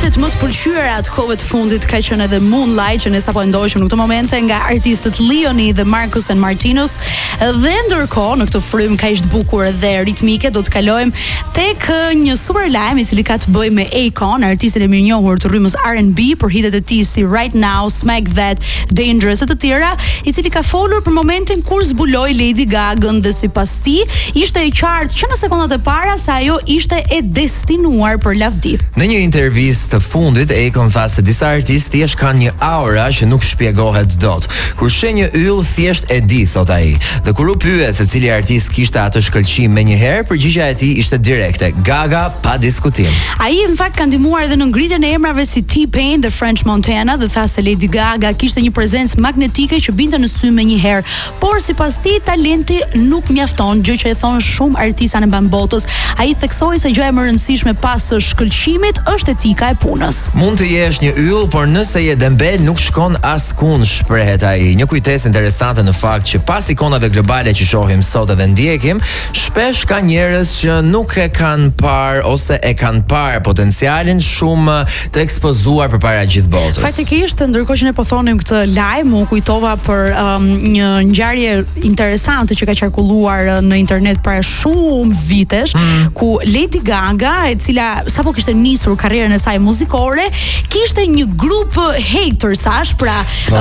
hitet më të pëlqyera të kohëve të fundit ka qenë edhe Moonlight, që ne sapo ndoqëm në këtë momente nga artistët Leoni dhe Marcus and Martinus. Dhe ndërkohë në këtë frym kaq të bukur dhe ritmike do të kalojmë tek një super lajm i cili ka të bëjë me Akon, artistin e mirënjohur të rrymës R&B për hitet e tij si Right Now, Smack That, Dangerous e të tjera, i cili ka folur për momentin kur zbuloi Lady Gagën dhe sipas tij ishte e qartë që në sekondat e para se ajo ishte e destinuar për lavdi. Në një intervistë të fundit, Akon tha se disa artistë thjesht kanë një aura që nuk shpjegohet dot. Kur sheh një yll, thjesht e di, thot ai. Dhe kur u pyet se cili artist kishte atë shkëlqim menjëherë, përgjigjja e tij ishte direkte: Gaga, pa diskutim. Ai në fakt ka ndihmuar edhe në ngritjen e emrave si T-Pain dhe French Montana dhe tha se Lady Gaga kishte një prezencë magnetike që binte në sy menjëherë, por sipas tij talenti nuk mjafton, gjë që e thon shumë artista në ban botës. Ai theksoi se gjëja më e rëndësishme pas shkëlqimit është etika e punës. Mund të jesh një yll, por nëse je dembel nuk shkon askund, shprehet ai. Një kujtesë interesante në fakt që pas ikonave globale që shohim sot edhe ndjekim, shpesh ka njerëz që nuk e kanë parë ose e kanë parë potencialin shumë të ekspozuar përpara gjithë botës. Faktikisht, ndërkohë që ne po thonim këtë lajm, u kujtova për një ngjarje interesante që ka qarkulluar në internet para shumë vitesh, ku Lady Gaga, e cila sapo kishte nisur karrierën e saj muzikore, kishte një grup hatersash, pra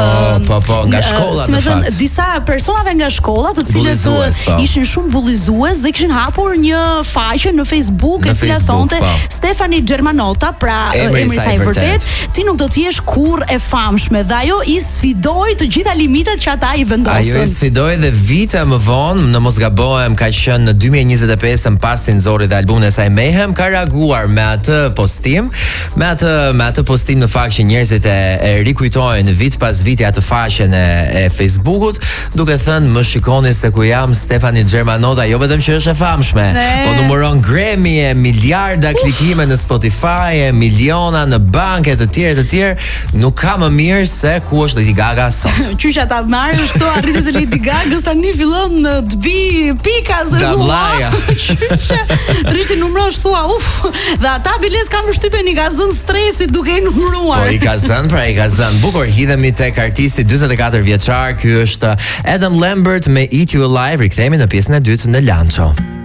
nga shkollat në fakt. Disa personave nga shkollat, të cilët ishin shumë bullizues dhe kishin hapur një faqe në Facebook e cila thonte Stefani Germanotta, pra emri i saj vërtet, ti nuk do të jesh kurrë e famshme, dhe ajo i sfidoi të gjitha limitet që ata i vendosin. Ajo i sfidoi dhe vite më vonë, në mos gabohem, ka qenë në 2025 pasi nxori dhe albumin e saj Mayhem, ka reaguar me atë postim, me atë postim në fakt që njerëzit e rikujtojnë vit pas viti atë faqen e Facebookut, duke thënë më shikoni se ku jam, Stefani Germanotta, jo vetëm që është e famshme, po numëron Grammy, e miliarda klikime në Spotify, e miliona në banke të tjerë, nuk ka më mirë se ku është Lady Gaga sot. Qyqa ta marrësh këto arritjet e Lady Gagës tani fillon të bi pika se Damlaja. Qyqa, trishti numërosh thua, dhe ata biles kam vështypen i ka zënë stresit duke i numëruar. Po i ka zënë. Bukur, hidhemi tek artisti 44 vjeçar, ky është Adam Lambert me Eat You Alive, rikthehemi në pjesën e dytë në Lancho.